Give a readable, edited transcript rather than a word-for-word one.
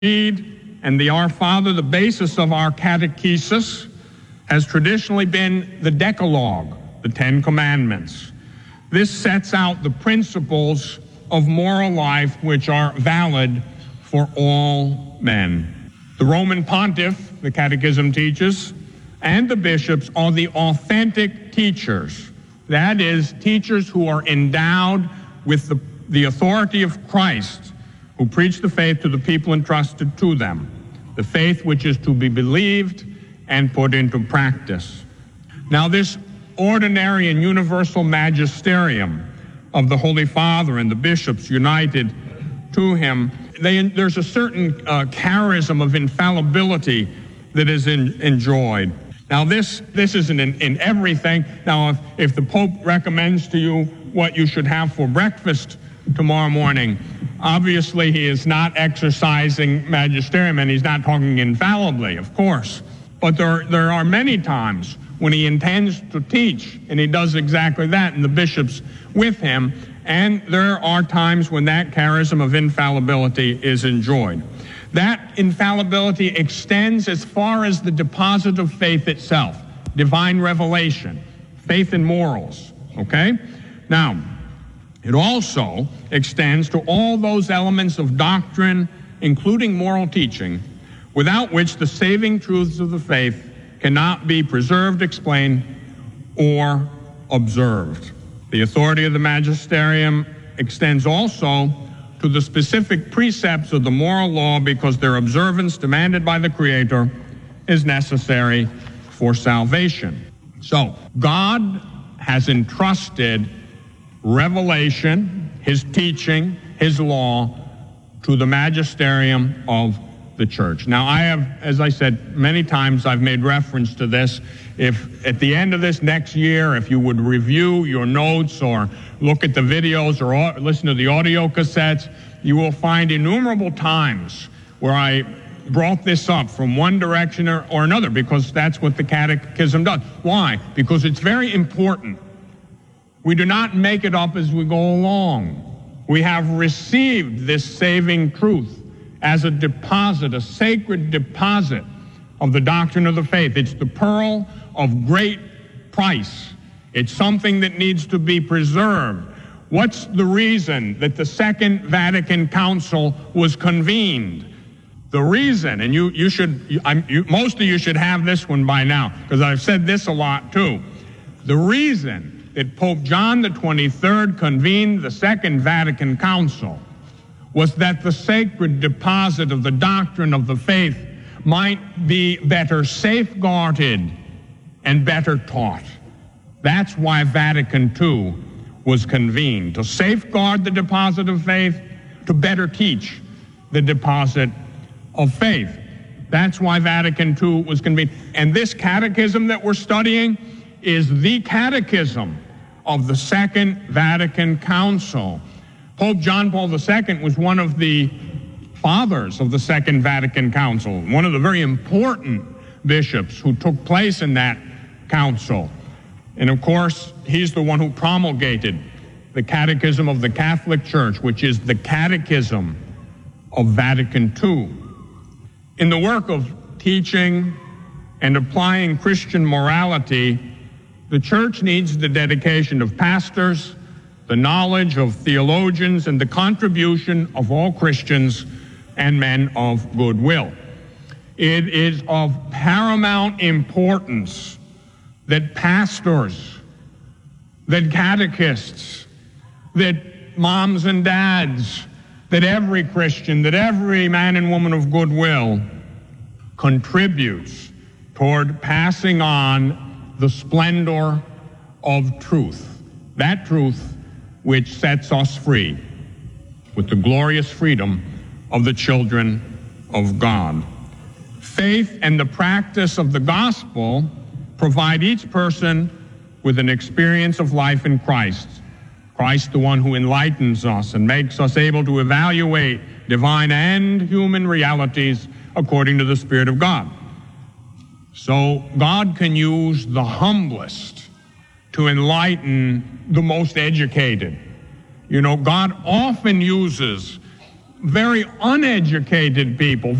Creed and the Our Father, the basis of our catechesis has traditionally been the Decalogue, the Ten Commandments. This sets out the principles of moral life which are valid for all men. The Roman Pontiff, the Catechism teaches, and the bishops are the authentic teachers. That is, teachers who are endowed with the authority of Christ, who preach the faith to the people entrusted to them, the faith which is to be believed and put into practice. Now, this ordinary and universal magisterium of the Holy Father and the bishops united to him, there's a certain charism of infallibility that is enjoyed. Now, this isn't in everything. Now, if the Pope recommends to you what you should have for breakfast tomorrow morning, obviously he is not exercising magisterium, and he's not talking infallibly, of course. But there are many times when he intends to teach, and he does exactly that, and the bishops with him. And there are times when that charism of infallibility is enjoyed. That infallibility extends as far as the deposit of faith itself, divine revelation, faith in morals, okay? Now, it also extends to all those elements of doctrine, including moral teaching, without which the saving truths of the faith cannot be preserved, explained, or observed. The authority of the magisterium extends also to the specific precepts of the moral law because their observance demanded by the Creator is necessary for salvation. So, God has entrusted revelation, his teaching, his law, to the magisterium of the church. Now, I have, as I said, many times I've made reference to this. If at the end of this next year, if you would review your notes or look at the videos or listen to the audio cassettes, you will find innumerable times where I brought this up from one direction or another, because that's what the Catechism does. Why? Because it's very important. We do not make it up as we go along. We have received this saving truth as a deposit, a sacred deposit of the doctrine of the faith. It's the pearl of great price. It's something that needs to be preserved. What's the reason that the Second Vatican Council was convened? The reason, and most of you should have this one by now, because I've said this a lot too. The reason that Pope John the 23rd convened the Second Vatican Council was that the sacred deposit of the doctrine of the faith might be better safeguarded and better taught. That's why Vatican II was convened, to safeguard the deposit of faith, to better teach the deposit of faith. That's why Vatican II was convened. And this catechism that we're studying is the catechism of the Second Vatican Council. Pope John Paul II was one of the fathers of the Second Vatican Council, one of the very important bishops who took place in that council. And of course, he's the one who promulgated the Catechism of the Catholic Church, which is the Catechism of Vatican II. In the work of teaching and applying Christian morality, the Church needs the dedication of pastors, the knowledge of theologians, and the contribution of all Christians and men of goodwill. It is of paramount importance that pastors, that catechists, that moms and dads, that every Christian, that every man and woman of goodwill contributes toward passing on the splendor of truth, that truth which sets us free with the glorious freedom of the children of God. Faith and the practice of the gospel provide each person with an experience of life in Christ. Christ, the one who enlightens us and makes us able to evaluate divine and human realities according to the Spirit of God. So God can use the humblest to enlighten the most educated. You know, God often uses very uneducated people,